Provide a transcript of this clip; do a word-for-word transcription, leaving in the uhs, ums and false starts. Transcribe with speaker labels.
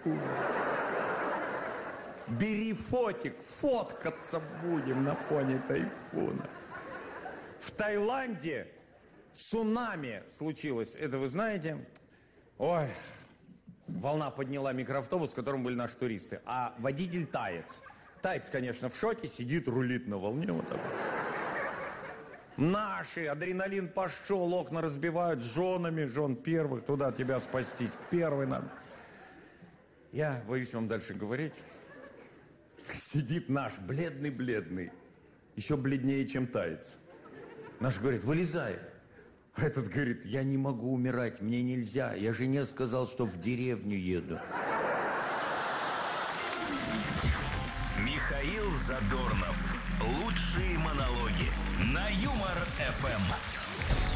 Speaker 1: Фу. Бери фотик, фоткаться будем на фоне тайфуна. В Таиланде цунами случилось. Это вы знаете? Ой, волна подняла микроавтобус, в котором были наши туристы. А водитель таец. Таец, конечно, в шоке, сидит, рулит на волне вот так. Наши, адреналин пошел, окна разбивают, с женами, жен первых, туда тебя спастись. Первый надо. Я боюсь вам дальше говорить. Сидит наш, бледный-бледный, еще бледнее, чем таец. Наш говорит, вылезай. А этот говорит, я не могу умирать, мне нельзя. Я жене сказал, что в деревню еду.
Speaker 2: Михаил Задорнов. Лучшие монологи на Юмор ФМ.